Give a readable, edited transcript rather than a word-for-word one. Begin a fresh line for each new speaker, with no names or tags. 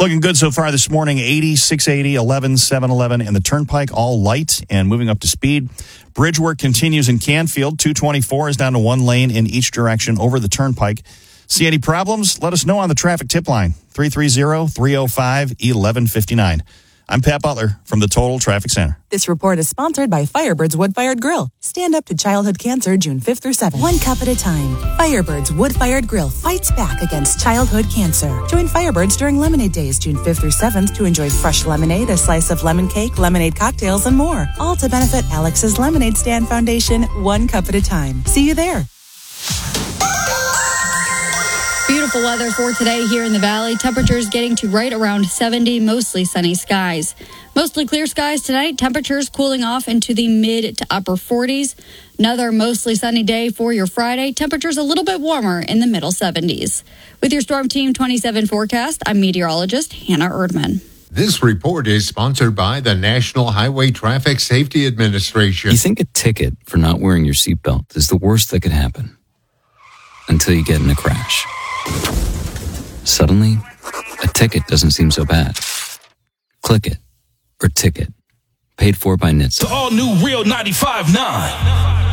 Looking good so far this morning. 80, 680, 11, 711, and the Turnpike all light and moving up to speed. Bridge work continues in Canfield. 224 is down to one lane in each direction over the Turnpike. See any problems? Let us know on the traffic tip line, 330-305-1159. I'm Pat Butler from the Total Traffic Center.
This report is sponsored by Firebird's Wood-Fired Grill. Stand up to childhood cancer June 5th through 7th. One cup at a time. Firebird's Wood-Fired Grill fights back against childhood cancer. Join Firebird's during Lemonade Days June 5th through 7th to enjoy fresh lemonade, a slice of lemon cake, lemonade cocktails, and more. All to benefit Alex's Lemonade Stand Foundation, one cup at a time. See you there.
Beautiful weather for today here in the valley. Temperatures getting to right around 70, mostly sunny skies. Mostly clear skies tonight. Temperatures cooling off into the mid to upper 40s. Another mostly sunny day for your Friday. Temperatures a little bit warmer in the middle 70s. With your Storm Team 27 forecast, I'm meteorologist Hannah Erdman.
This report is sponsored by the National Highway Traffic Safety Administration.
You think a ticket for not wearing your seatbelt is the worst that could happen until you get in a crash. Suddenly, a ticket doesn't seem so bad. Click it or ticket. Paid for by NHTSA.
The all-new Real 95.9.